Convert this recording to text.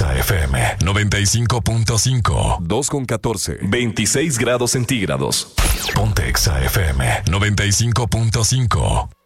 Exa FM 95.5. 2:14. 26 grados centígrados. Ponte Exa FM 95.5.